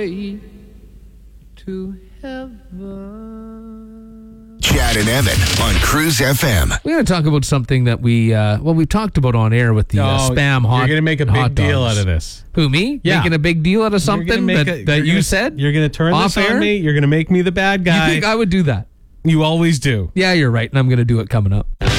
way to heaven. Chad and Evan on Cruise FM. We're going to talk about something that we talked about on air with the spam hot. You're going to make a big deal dogs. out of this. Who, me? Yeah. Making a big deal out of something that you said? You're going to turn this Off air? on me. You're going to make me the bad guy. You think I would do that? You always do. Yeah, you're right, and I'm going to do it coming up.